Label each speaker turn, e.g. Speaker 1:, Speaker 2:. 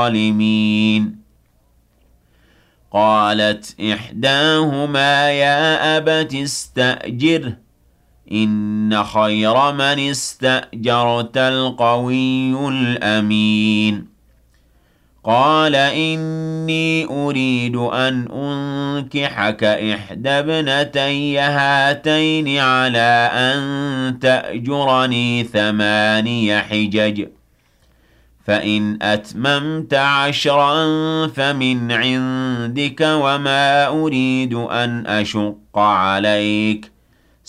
Speaker 1: الظالمين قالت إحداهما يا أبت استأجره إن خير من استأجرت القوي الأمين قال إني أريد أن أنكحك إحدى ابنتي هاتين على أن تأجرني 8 حجج فإن أتممت 10 فمن عندك وما أريد أن أشق عليك